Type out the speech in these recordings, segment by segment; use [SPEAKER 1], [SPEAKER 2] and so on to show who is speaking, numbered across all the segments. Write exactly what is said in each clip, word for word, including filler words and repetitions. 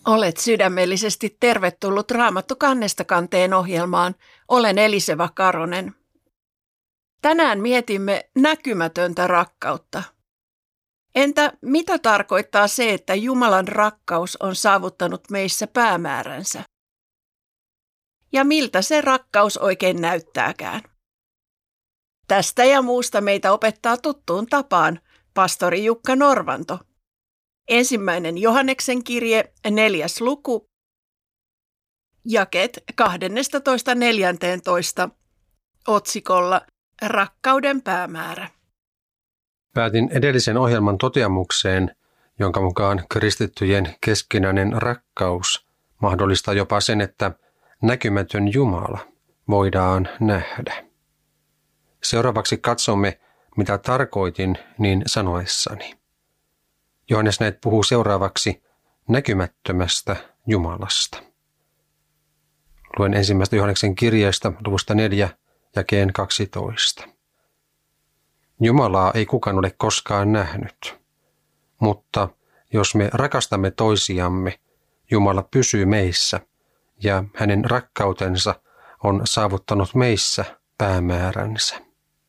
[SPEAKER 1] Olet sydämellisesti tervetullut Raamattu kannesta kanteen ohjelmaan. Olen Eliseva Karonen. Tänään mietimme näkymätöntä rakkautta. Entä mitä tarkoittaa se, että Jumalan rakkaus on saavuttanut meissä päämääränsä? Ja miltä se rakkaus oikein näyttääkään? Tästä ja muusta meitä opettaa tuttuun tapaan pastori Jukka Norvanto. Ensimmäinen Johanneksen kirje, neljäs luku, jakeet kaksitoista neljätoista, otsikolla Rakkauden päämäärä.
[SPEAKER 2] Päätin edellisen ohjelman toteamukseen, jonka mukaan kristittyjen keskinäinen rakkaus mahdollistaa jopa sen, että näkymätön Jumala voidaan nähdä. Seuraavaksi katsomme, mitä tarkoitin niin sanoessani. Johannes näet puhuu seuraavaksi näkymättömästä Jumalasta. Luen ensimmäistä Johanneksen kirjeestä luvusta neljä jakeen kaksitoista. Jumalaa ei kukaan ole koskaan nähnyt, mutta jos me rakastamme toisiamme, Jumala pysyy meissä ja hänen rakkautensa on saavuttanut meissä päämääränsä.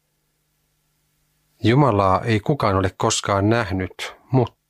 [SPEAKER 2] Jumalaa ei kukaan ole koskaan nähnyt, mutta.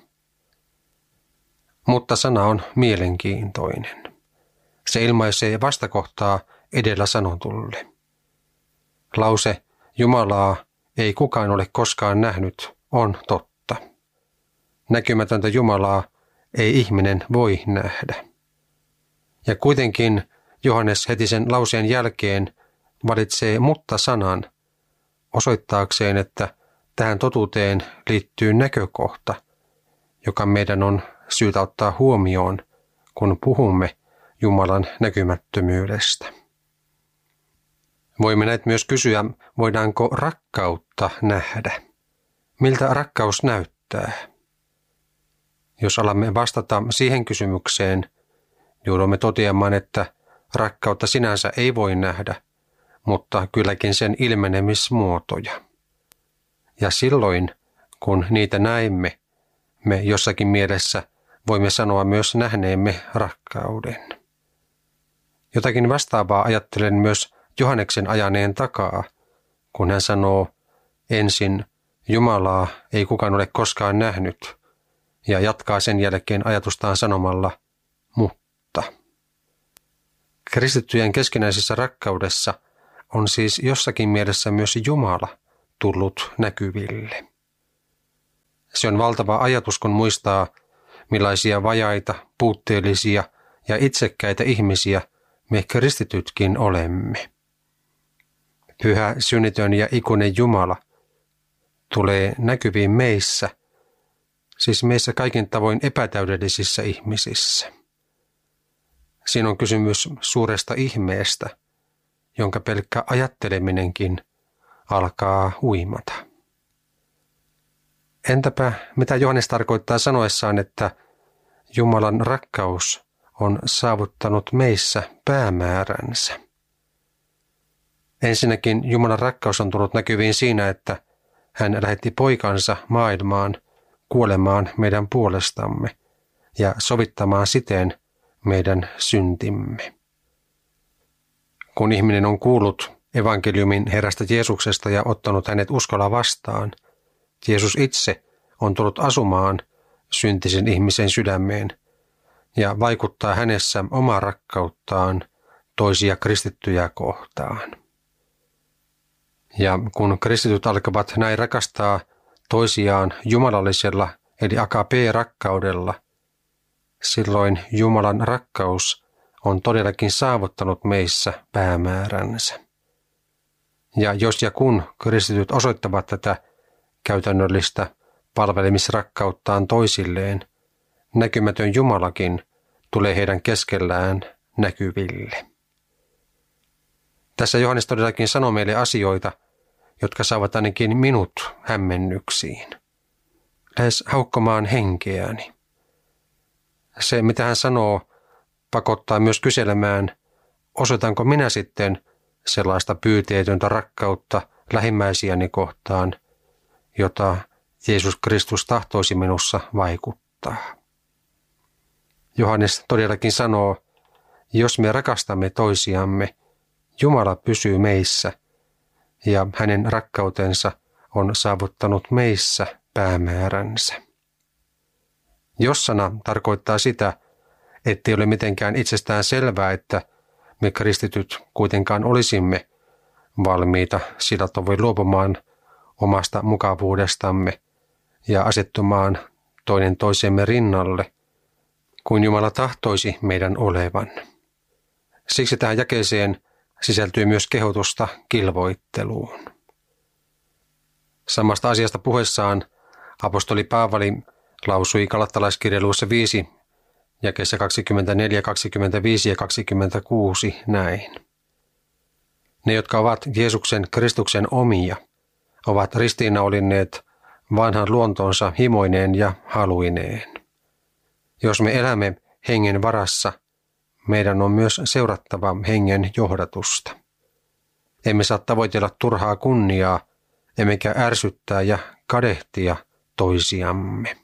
[SPEAKER 2] Mutta sana on mielenkiintoinen. Se ilmaisee vastakohtaa edellä sanotulle. Lause Jumalaa ei kukaan ole koskaan nähnyt on totta. Näkymätöntä Jumalaa ei ihminen voi nähdä. Ja kuitenkin Johannes heti sen lauseen jälkeen valitsee mutta-sanan osoittaakseen, että tähän totuuteen liittyy näkökohta, joka meidän on syytä ottaa huomioon, kun puhumme Jumalan näkymättömyydestä. Voimme näet myös kysyä, voidaanko rakkautta nähdä? Miltä rakkaus näyttää? Jos alamme vastata siihen kysymykseen, joudumme toteamaan, että rakkautta sinänsä ei voi nähdä, mutta kylläkin sen ilmenemismuotoja. Ja silloin, kun niitä näemme, me jossakin mielessä voimme sanoa myös nähneemme rakkauden. Jotakin vastaavaa ajattelen myös Johanneksen ajaneen takaa, kun hän sanoo ensin Jumalaa ei kukaan ole koskaan nähnyt ja jatkaa sen jälkeen ajatustaan sanomalla mutta. Kristittyjen keskinäisessä rakkaudessa on siis jossakin mielessä myös Jumala tullut näkyville. Se on valtava ajatus, kun muistaa, millaisia vajaita, puutteellisia ja itsekkäitä ihmisiä me kristitytkin olemme. Pyhä, synnitön ja ikuinen Jumala tulee näkyviin meissä, siis meissä kaikin tavoin epätäydellisissä ihmisissä. Siinä on kysymys suuresta ihmeestä, jonka pelkkä ajatteleminenkin alkaa uimata. Entäpä mitä Johannes tarkoittaa sanoessaan, että Jumalan rakkaus on saavuttanut meissä päämääränsä? Ensinnäkin Jumalan rakkaus on tullut näkyviin siinä, että hän lähetti poikansa maailmaan kuolemaan meidän puolestamme ja sovittamaan siten meidän syntimme. Kun ihminen on kuullut evankeliumin Herrasta Jeesuksesta ja ottanut hänet uskolla vastaan, Jeesus itse on tullut asumaan syntisen ihmisen sydämeen ja vaikuttaa hänessä omaa rakkauttaan toisia kristittyjä kohtaan. Ja kun kristityt alkavat näin rakastaa toisiaan jumalallisella eli agape-rakkaudella, silloin Jumalan rakkaus on todellakin saavuttanut meissä päämääränsä. Ja jos ja kun kristityt osoittavat tätä käytännöllistä palvelemisrakkauttaan toisilleen, näkymätön Jumalakin tulee heidän keskellään näkyville. Tässä Johannes todellakin sanoo meille asioita, jotka saavat ainakin minut hämmennyksiin, lähes haukkomaan henkeäni. Se, mitä hän sanoo, pakottaa myös kyselemään, osoitanko minä sitten sellaista pyyteetöntä rakkautta lähimmäisiäni kohtaan, jota Jeesus Kristus tahtoisi minussa vaikuttaa. Johannes todellakin sanoo, jos me rakastamme toisiamme, Jumala pysyy meissä ja hänen rakkautensa on saavuttanut meissä päämääränsä. Jos-sana tarkoittaa sitä, ettei ole mitenkään itsestään selvää, että me kristityt kuitenkaan olisimme valmiita sillä tavoin luopumaan omasta mukavuudestamme ja asettumaan toinen toisemme rinnalle, kuin Jumala tahtoisi meidän olevan. Siksi tähän jakeeseen sisältyy myös kehotusta kilvoitteluun. Samasta asiasta puheessaan apostoli Paavali lausui Galattalaiskirjeen luvussa viisi, jakeessa kaksikymmentäneljä, kaksikymmentäviisi ja kaksikymmentäkuusi näin. Ne, jotka ovat Jeesuksen Kristuksen omia, ovat ristiinnaulinneet vanhan luontonsa himoineen ja haluineen. Jos me elämme hengen varassa, meidän on myös seurattava hengen johdatusta. Emme saa tavoitella turhaa kunniaa, emmekä ärsyttää ja kadehtia toisiamme.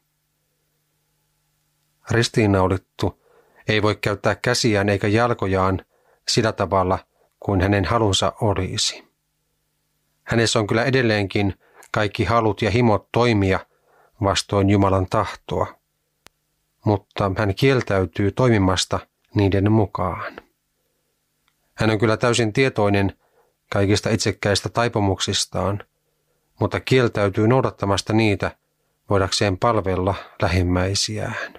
[SPEAKER 2] Ristiinnaulittu ei voi käyttää käsiään eikä jalkojaan sillä tavalla kuin hänen halunsa olisi. Hänessä on kyllä edelleenkin kaikki halut ja himot toimia vastoin Jumalan tahtoa, mutta hän kieltäytyy toimimasta niiden mukaan. Hän on kyllä täysin tietoinen kaikista itsekkäistä taipumuksistaan, mutta kieltäytyy noudattamasta niitä voidakseen palvella lähimmäisiään.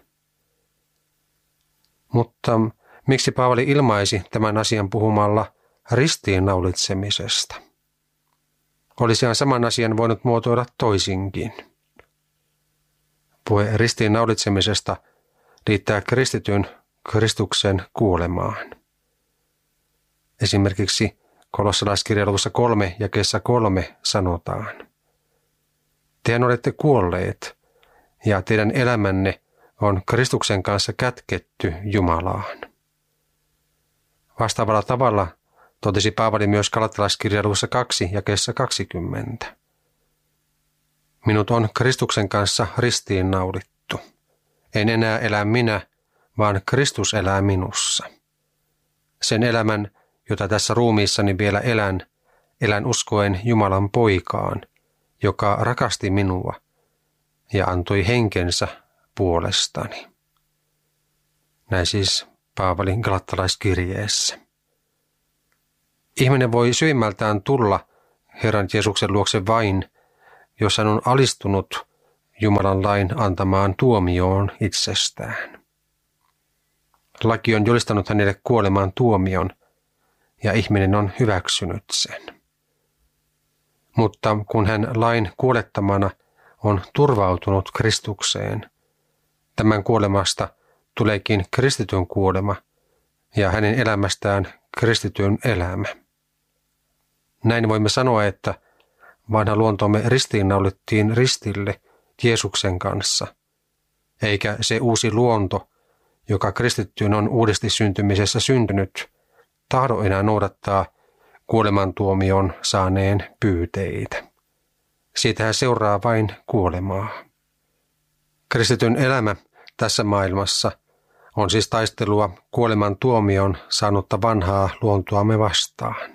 [SPEAKER 2] Mutta miksi Paavali ilmaisi tämän asian puhumalla ristiinnaulitsemisesta? Olisihan saman asian voinut muotoilla toisinkin. Puhe ristiinnaulitsemisesta liittää kristityn Kristuksen kuolemaan. Esimerkiksi Kolossalaiskirjan luvussa kolme jakeessa kolme sanotaan: Tehän olette kuolleet, ja teidän elämänne on Kristuksen kanssa kätketty Jumalaan. Vastaavalla tavalla totesi Paavali myös Galattalaiskirjan luvussa kaksi jakeessa kaksikymmentä. Minut on Kristuksen kanssa ristiinnaulittu. En enää elä minä, vaan Kristus elää minussa. Sen elämän, jota tässä ruumiissani vielä elän, elän uskoen Jumalan poikaan, joka rakasti minua ja antoi henkensä puolestani. Näin siis Paavalin Galattalaiskirjeessä. Ihminen voi syvimmältään tulla Herran Jeesuksen luokse vain, jos hän on alistunut Jumalan lain antamaan tuomioon itsestään. Laki on julistanut hänelle kuolemaan tuomion, ja ihminen on hyväksynyt sen. Mutta kun hän lain kuolettamana on turvautunut Kristukseen, tämän kuolemasta tuleekin kristityn kuolema ja hänen elämästään kristityn elämä. Näin voimme sanoa, että vanha luontomme ristiinnaulittiin ristille Jeesuksen kanssa, eikä se uusi luonto, joka kristittyyn on uudesti syntymisessä syntynyt, tahdo enää noudattaa kuolemantuomion saaneen pyyteitä. Siitähän seuraa vain kuolemaa. Kristityn elämä tässä maailmassa on siis taistelua kuolemantuomion saanutta vanhaa luontoamme vastaan.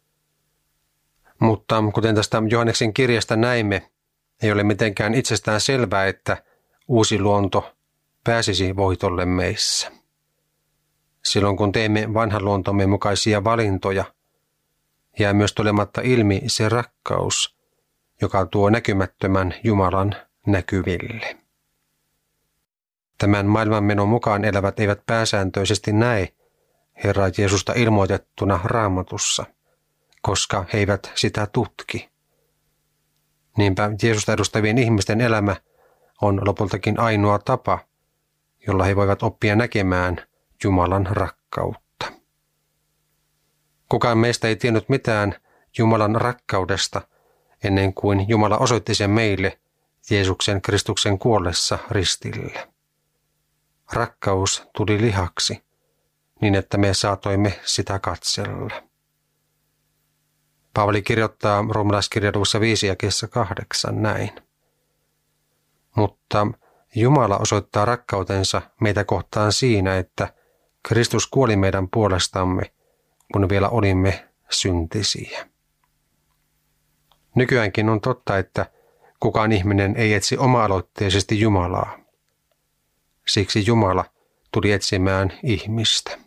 [SPEAKER 2] Mutta kuten tästä Johanneksen kirjasta näimme, ei ole mitenkään itsestään selvää, että uusi luonto pääsisi voitolle meissä. Silloin kun teemme vanhan luontomme mukaisia valintoja, jää myös tulematta ilmi se rakkaus, joka tuo näkymättömän Jumalan näkyville. Tämän maailmanmenon mukaan elävät eivät pääsääntöisesti näe Herra Jeesusta ilmoitettuna Raamatussa, koska he eivät sitä tutki. Niinpä Jeesusta edustavien ihmisten elämä on lopultakin ainoa tapa, jolla he voivat oppia näkemään Jumalan rakkautta. Kukaan meistä ei tiennyt mitään Jumalan rakkaudesta ennen kuin Jumala osoitti sen meille Jeesuksen Kristuksen kuollessa ristillä. Rakkaus tuli lihaksi, niin että me saatoimme sitä katsella. Paavali kirjoittaa roomalaiskirjan luvussa viisi jakeessa kahdeksan näin. Mutta Jumala osoittaa rakkautensa meitä kohtaan siinä, että Kristus kuoli meidän puolestamme, kun vielä olimme syntisiä. Nykyäänkin on totta, että kukaan ihminen ei etsi oma-aloitteisesti Jumalaa. Siksi Jumala tuli etsimään ihmistä.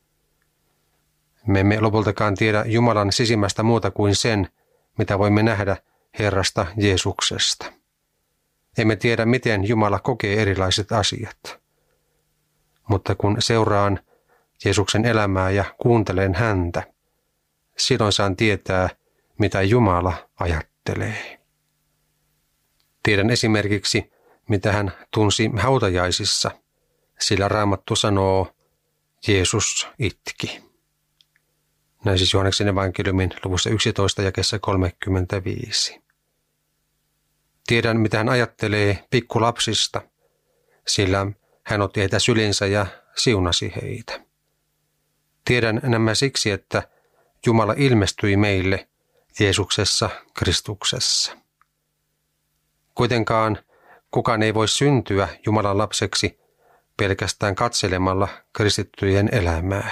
[SPEAKER 2] Me emme lopultakaan tiedä Jumalan sisimmästä muuta kuin sen, mitä voimme nähdä Herrasta Jeesuksesta. Emme tiedä, miten Jumala kokee erilaiset asiat. Mutta kun seuraan Jeesuksen elämää ja kuuntelen häntä, silloin saan tietää, mitä Jumala ajattelee. Tiedän esimerkiksi, mitä hän tunsi hautajaisissa, sillä Raamattu sanoo, Jeesus itki. Näin siis Johanneksen evankeliumin luvussa yksitoista jakeessa kolmekymmentäviisi. Tiedän, mitä hän ajattelee pikkulapsista, sillä hän otti heitä sylinsä ja siunasi heitä. Tiedän nämä siksi, että Jumala ilmestyi meille Jeesuksessa Kristuksessa. Kuitenkaan kukaan ei voi syntyä Jumalan lapseksi pelkästään katselemalla kristittyjen elämää.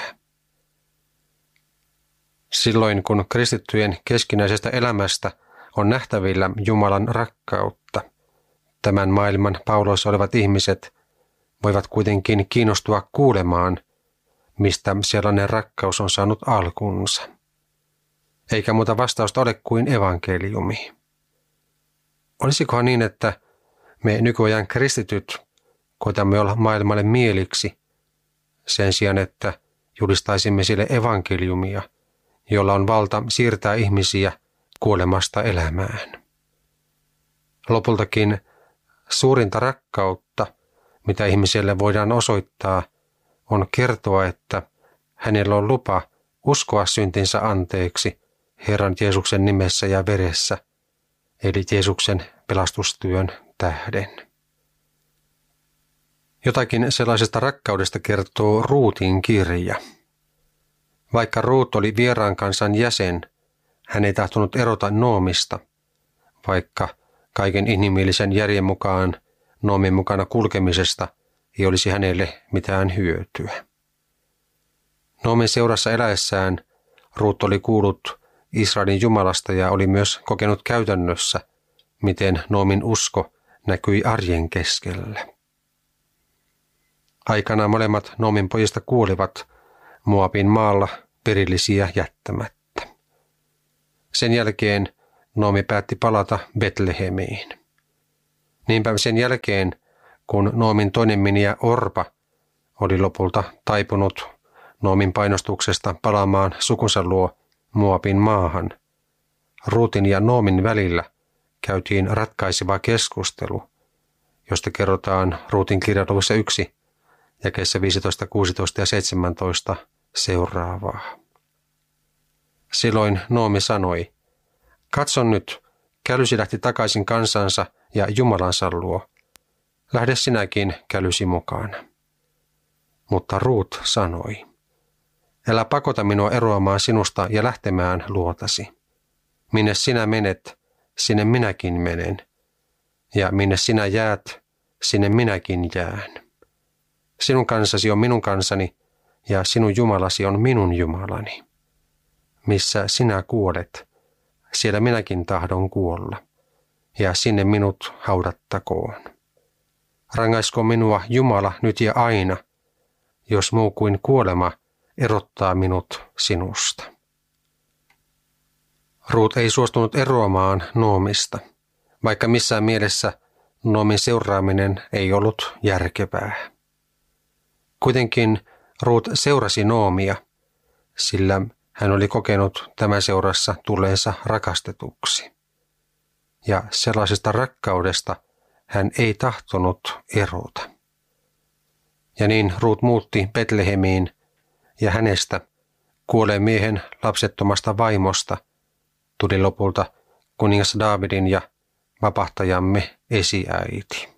[SPEAKER 2] Silloin kun kristittyjen keskinäisestä elämästä on nähtävillä Jumalan rakkautta, tämän maailman pauloissa olevat ihmiset voivat kuitenkin kiinnostua kuulemaan, mistä sellainen rakkaus on saanut alkunsa. Eikä muuta vastausta ole kuin evankeliumi. Olisikohan niin, että me nykyajan kristityt koetamme olla maailmalle mieliksi sen sijaan, että julistaisimme sille evankeliumia, jolla on valta siirtää ihmisiä kuolemasta elämään. Lopultakin suurinta rakkautta, mitä ihmiselle voidaan osoittaa, on kertoa, että hänellä on lupa uskoa syntinsä anteeksi Herran Jeesuksen nimessä ja veressä, eli Jeesuksen pelastustyön tähden. Jotakin sellaisesta rakkaudesta kertoo Ruutin kirja. Vaikka Ruut oli vieraan kansan jäsen, hän ei tahtonut erota Noomista, vaikka kaiken inhimillisen järjen mukaan Noomin mukana kulkemisesta ei olisi hänelle mitään hyötyä. Noomin seurassa eläessään Ruut oli kuullut Israelin Jumalasta ja oli myös kokenut käytännössä, miten Noomin usko näkyi arjen keskellä. Aikanaan molemmat Noomin pojista kuolivat Moabin maalla perillisiä jättämättä. Sen jälkeen Noomi päätti palata Betlehemiin. Niinpä sen jälkeen, kun Noomin toinen miniä Orpa oli lopulta taipunut Noomin painostuksesta palaamaan sukunsa luo Moabin maahan, Ruutin ja Noomin välillä käytiin ratkaiseva keskustelu, josta kerrotaan Ruutin kirjaluvussa yksi, jakeissa viisitoista, kuusitoista ja seitsemäntoista seuraavaa. Silloin Noomi sanoi, katso nyt, Kälysi lähti takaisin kansansa ja Jumalansa luo. Lähde sinäkin Kälysi mukana. Mutta Ruut sanoi, älä pakota minua eroamaan sinusta ja lähtemään luotasi. Minne sinä menet, sinne minäkin menen. Ja minne sinä jäät, sinne minäkin jään. Sinun kansasi on minun kansani, ja sinun Jumalasi on minun Jumalani. Missä sinä kuolet, siellä minäkin tahdon kuolla, ja sinne minut haudattakoon. Rangaisko minua Jumala nyt ja aina, jos muu kuin kuolema erottaa minut sinusta. Ruut ei suostunut eroamaan Noomista, vaikka missään mielessä Noomin seuraaminen ei ollut järkevää. Kuitenkin Ruut seurasi Noomia, sillä hän oli kokenut tämän seurassa tulleensa rakastetuksi. Ja sellaisesta rakkaudesta hän ei tahtonut erota. Ja niin Ruut muutti Betlehemiin, ja hänestä, kuolleen miehen lapsettomasta vaimosta, tuli lopulta kuningas Daavidin ja vapahtajamme esiäiti.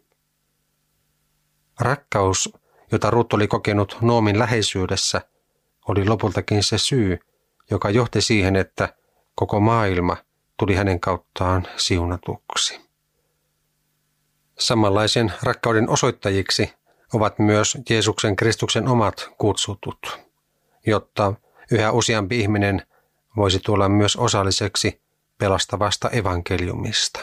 [SPEAKER 2] Rakkaus, jota Ruut oli kokenut Noomin läheisyydessä, oli lopultakin se syy, joka johti siihen, että koko maailma tuli hänen kauttaan siunatuksi. Samanlaisen rakkauden osoittajiksi ovat myös Jeesuksen Kristuksen omat kutsutut, jotta yhä useampi ihminen voisi tulla myös osalliseksi pelastavasta evankeliumista.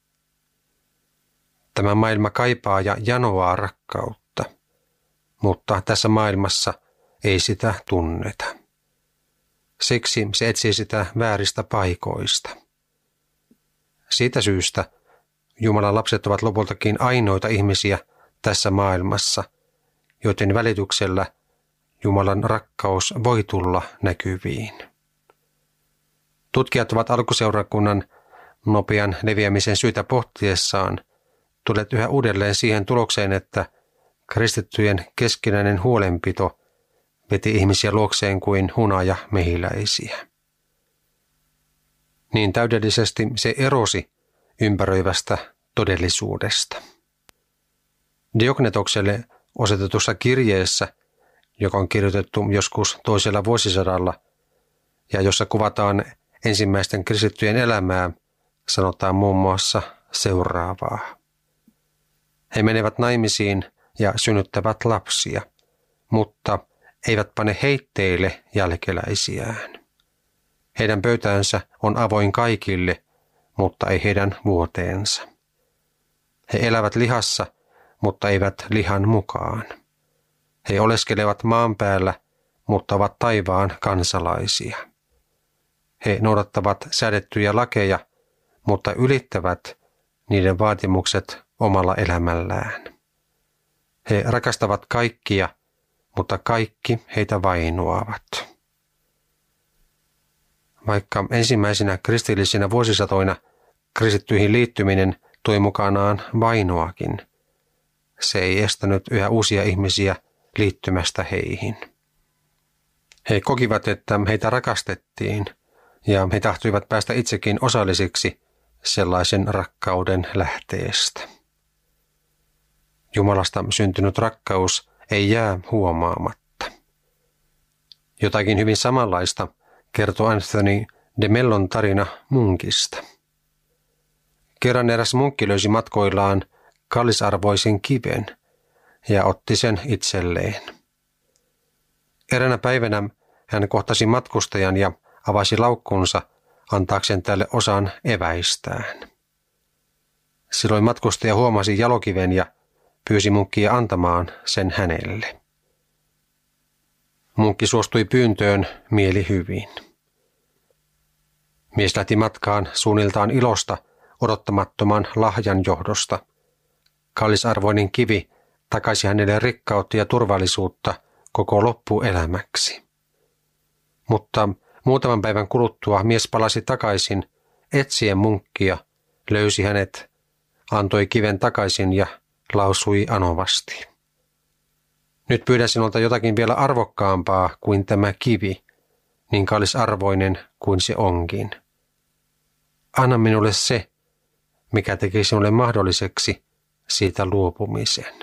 [SPEAKER 2] Tämä maailma kaipaa ja janoaa rakkautta, mutta tässä maailmassa ei sitä tunneta. Siksi se etsii sitä vääristä paikoista. Siitä syystä Jumalan lapset ovat lopultakin ainoita ihmisiä tässä maailmassa, joiden välityksellä Jumalan rakkaus voi tulla näkyviin. Tutkijat ovat alkuseurakunnan nopean leviämisen syytä pohtiessaan tulleet yhä uudelleen siihen tulokseen, että kristittyjen keskinäinen huolenpito veti ihmisiä luokseen kuin hunaja mehiläisiä. Niin täydellisesti se erosi ympäröivästä todellisuudesta. Diognetokselle osoitetussa kirjeessä, joka on kirjoitettu joskus toisella vuosisadalla ja jossa kuvataan ensimmäisten kristittyjen elämää, sanotaan muun muassa seuraavaa. He menevät naimisiin ja synnyttävät lapsia, mutta eivät pane heitteille jälkeläisiään. Heidän pöytänsä on avoin kaikille, mutta ei heidän vuoteensa. He elävät lihassa, mutta eivät lihan mukaan. He oleskelevat maan päällä, mutta ovat taivaan kansalaisia. He noudattavat säädettyjä lakeja, mutta ylittävät niiden vaatimukset omalla elämällään. He rakastavat kaikkia, mutta kaikki heitä vainoavat. Vaikka ensimmäisinä kristillisinä vuosisatoina kristittyihin liittyminen toi mukanaan vainoakin, se ei estänyt yhä uusia ihmisiä liittymästä heihin. He kokivat, että heitä rakastettiin ja he tahtoivat päästä itsekin osallisiksi sellaisen rakkauden lähteestä. Jumalasta syntynyt rakkaus ei jää huomaamatta. Jotakin hyvin samanlaista kertoo Anthony de Mellon tarina munkista. Kerran eräs munkki löysi matkoillaan kallisarvoisen kiven ja otti sen itselleen. Eräänä päivänä hän kohtasi matkustajan ja avasi laukkunsa antaakseen tälle osan eväistään. Silloin matkustaja huomasi jalokiven ja pyysi munkkia antamaan sen hänelle. Munkki suostui pyyntöön mieli hyvin. Mies lähti matkaan suunniltaan ilosta odottamattoman lahjan johdosta. Kallisarvoinen kivi takaisi hänelle rikkautta ja turvallisuutta koko loppuelämäksi. Mutta muutaman päivän kuluttua mies palasi takaisin etsien munkkia, löysi hänet, antoi kiven takaisin ja lausui anovasti. Nyt pyydän sinulta jotakin vielä arvokkaampaa kuin tämä kivi, niin kallisarvoinen kuin se onkin. Anna minulle se, mikä teki sinulle mahdolliseksi siitä luopumisen.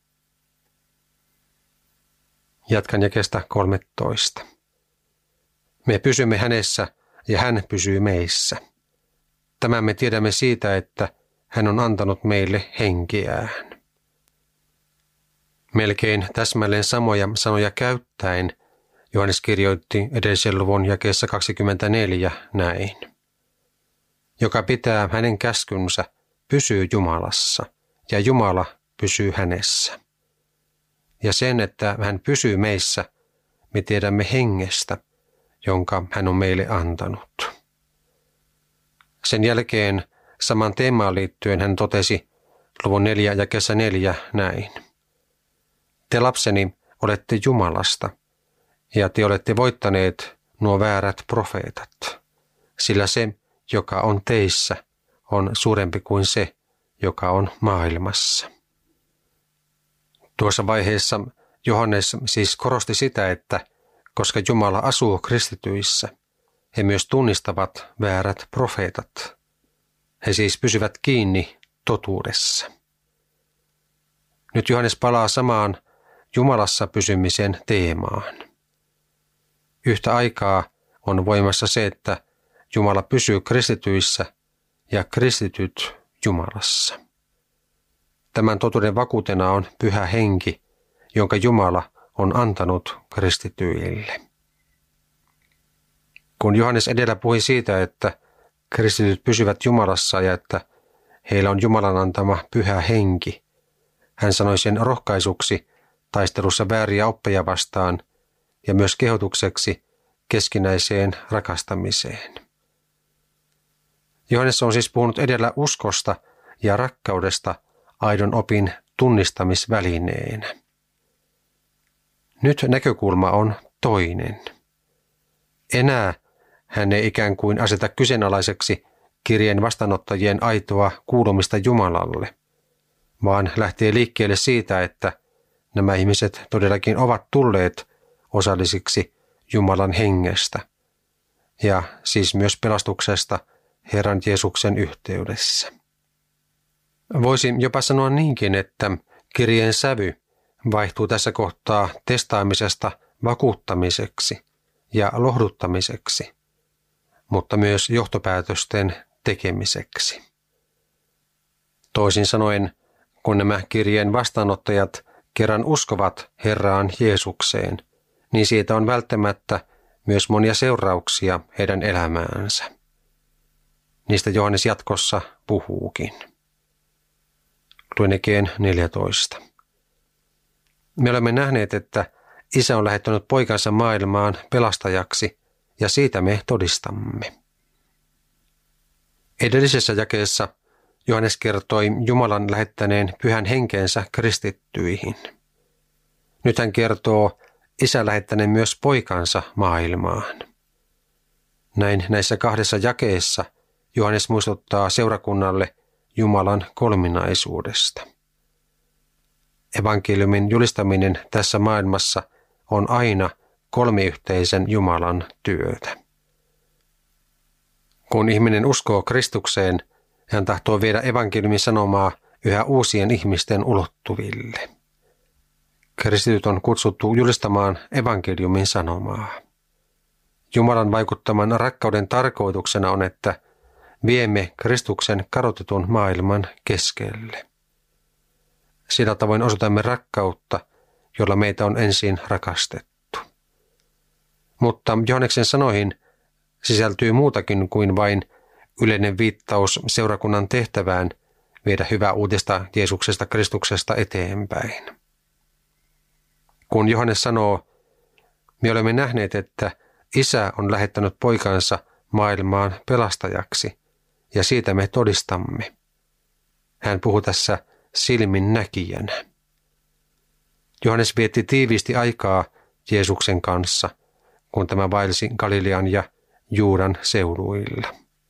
[SPEAKER 2] Jatkan jakeesta kolmetoista. Me pysymme hänessä ja hän pysyy meissä. Tämän me tiedämme siitä, että hän on antanut meille henkeään. Melkein täsmälleen samoja sanoja käyttäen Johannes kirjoitti edellisen luvun jakeessa kaksikymmentäneljä näin. Joka pitää hänen käskynsä, pysyy Jumalassa, ja Jumala pysyy hänessä. Ja sen, että hän pysyy meissä, me tiedämme hengestä, jonka hän on meille antanut. Sen jälkeen saman teemaan liittyen hän totesi luvun neljä jakeessa neljä näin. Te lapseni olette Jumalasta, ja te olette voittaneet nuo väärät profeetat, sillä se, joka on teissä, on suurempi kuin se, joka on maailmassa. Tuossa vaiheessa Johannes siis korosti sitä, että koska Jumala asuu kristityissä, he myös tunnistavat väärät profeetat. He siis pysyvät kiinni totuudessa. Nyt Johannes palaa samaan Jumalassa pysymisen teemaan. Yhtä aikaa on voimassa se, että Jumala pysyy kristityissä ja kristityt Jumalassa. Tämän totuuden vakuutena on Pyhä Henki, jonka Jumala on antanut kristityille. Kun Johannes edellä puhui siitä, että kristityt pysyvät Jumalassa ja että heillä on Jumalan antama Pyhä Henki, hän sanoi sen rohkaisuksi taistelussa vääriä oppeja vastaan ja myös kehotukseksi keskinäiseen rakastamiseen. Johannes on siis puhunut edellä uskosta ja rakkaudesta aidon opin tunnistamisvälineenä. Nyt näkökulma on toinen. Enää hän ei ikään kuin aseta kyseenalaiseksi kirjeen vastaanottajien aitoa kuulumista Jumalalle, vaan lähtee liikkeelle siitä, että nämä ihmiset todellakin ovat tulleet osallisiksi Jumalan hengestä ja siis myös pelastuksesta Herran Jeesuksen yhteydessä. Voisi jopa sanoa niinkin, että kirjeen sävy vaihtuu tässä kohtaa testaamisesta vakuuttamiseksi ja lohduttamiseksi, mutta myös johtopäätösten tekemiseksi. Toisin sanoen, kun nämä kirjeen vastaanottajat kerran uskovat Herraan Jeesukseen, niin siitä on välttämättä myös monia seurauksia heidän elämäänsä. Niistä Johannes jatkossa puhuukin. Luen Ekeen neljätoista. Me olemme nähneet, että Isä on lähettänyt poikansa maailmaan pelastajaksi, ja siitä me todistamme. Edellisessä jakeessa Johannes kertoi Jumalan lähettäneen Pyhän Henkensä kristittyihin. Nyt hän kertoo Isä lähettäneen myös poikansa maailmaan. Näin näissä kahdessa jakeessa Johannes muistuttaa seurakunnalle Jumalan kolminaisuudesta. Evankeliumin julistaminen tässä maailmassa on aina kolmiyhteisen Jumalan työtä. Kun ihminen uskoo Kristukseen, hän tahtoo viedä evankeliumin sanomaa yhä uusien ihmisten ulottuville. Kristityt on kutsuttu julistamaan evankeliumin sanomaa. Jumalan vaikuttaman rakkauden tarkoituksena on, että viemme Kristuksen kadotetun maailman keskelle. Sillä tavoin osoitamme rakkautta, jolla meitä on ensin rakastettu. Mutta Johanneksen sanoihin sisältyy muutakin kuin vain yleinen viittaus seurakunnan tehtävään viedä hyvää uutista Jeesuksesta Kristuksesta eteenpäin. Kun Johannes sanoo, me olemme nähneet, että Isä on lähettänyt poikansa maailmaan pelastajaksi, ja siitä me todistamme. Hän puhuu tässä silmin näkijänä. Johannes vietti tiiviisti aikaa Jeesuksen kanssa, kun tämä vaelsi Galilean ja Juudan seuduilla.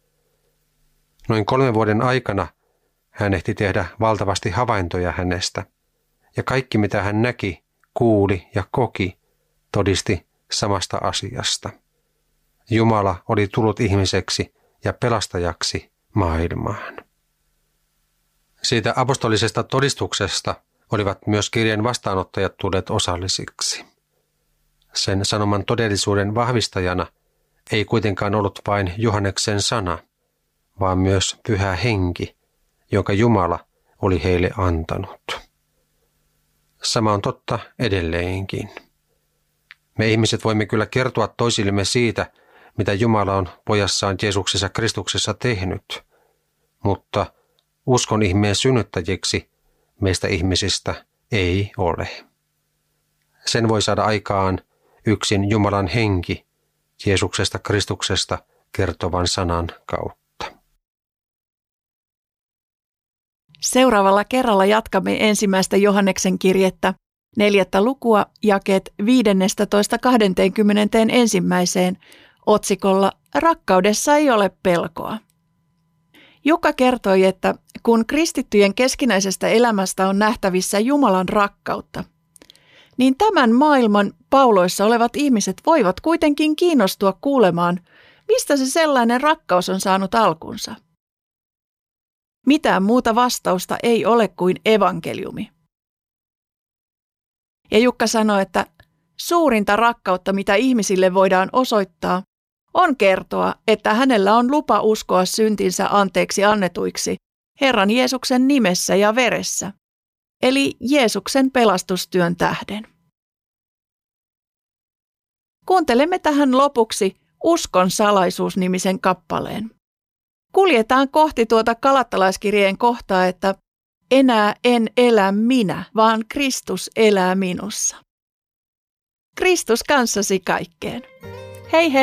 [SPEAKER 2] Noin kolmen vuoden aikana hän ehti tehdä valtavasti havaintoja hänestä, ja kaikki mitä hän näki, kuuli ja koki, todisti samasta asiasta. Jumala oli tullut ihmiseksi ja pelastajaksi maailmaan. Siitä apostolisesta todistuksesta olivat myös kirjeen vastaanottajat tulleet osallisiksi. Sen sanoman todellisuuden vahvistajana ei kuitenkaan ollut vain Johanneksen sana, vaan myös Pyhä Henki, jonka Jumala oli heille antanut. Sama on totta edelleenkin. Me ihmiset voimme kyllä kertoa toisillemme siitä, mitä Jumala on pojassaan Jeesuksessa Kristuksessa tehnyt, mutta uskon ihmeen synnyttäjiksi meistä ihmisistä ei ole. Sen voi saada aikaan yksin Jumalan henki Jeesuksesta Kristuksesta kertovan sanan kautta.
[SPEAKER 1] Seuraavalla kerralla jatkamme ensimmäistä Johanneksen kirjettä, neljättä lukua, jakeet viidestoista kaksikymmentäyksi otsikolla Rakkaudessa ei ole pelkoa. Jukka kertoi, että kun kristittyjen keskinäisestä elämästä on nähtävissä Jumalan rakkautta, niin tämän maailman pauloissa olevat ihmiset voivat kuitenkin kiinnostua kuulemaan, mistä se sellainen rakkaus on saanut alkunsa. Mitään muuta vastausta ei ole kuin evankeliumi. Ja Jukka sanoi, että suurinta rakkautta, mitä ihmisille voidaan osoittaa, on kertoa, että hänellä on lupa uskoa syntinsä anteeksi annetuiksi Herran Jeesuksen nimessä ja veressä eli Jeesuksen pelastustyön tähden. Kuuntelemme tähän lopuksi Uskon salaisuus-nimisen kappaleen. Kuljetaan kohti tuota Galattalaiskirjeen kohtaa, että enää en elä minä, vaan Kristus elää minussa. Kristus kanssasi kaikkeen. Hei hei!